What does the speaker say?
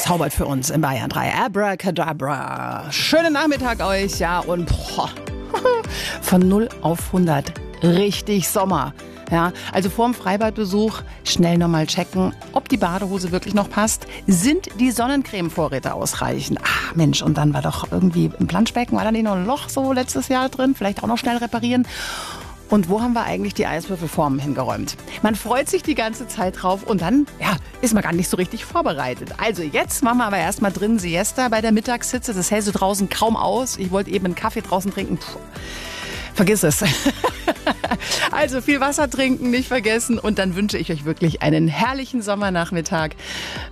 zaubert für uns in Bayern 3. Abracadabra. Schönen Nachmittag euch, ja, und von 0 auf 100 richtig Sommer. Ja, also vorm Freibadbesuch schnell nochmal checken, ob die Badehose wirklich noch passt. Sind die Sonnencreme-Vorräte ausreichend? Ach Mensch, und dann war doch irgendwie im Planschbecken, war da nicht noch ein Loch so letztes Jahr drin? Vielleicht auch noch schnell reparieren. Und wo haben wir eigentlich die Eiswürfelformen hingeräumt? Man freut sich die ganze Zeit drauf und dann ist man gar nicht so richtig vorbereitet. Also jetzt machen wir aber erstmal drin Siesta bei der Mittagshitze. Das hält so draußen kaum aus. Ich wollte eben einen Kaffee draußen trinken. Vergiss es. Also viel Wasser trinken, nicht vergessen. Und dann wünsche ich euch wirklich einen herrlichen Sommernachmittag.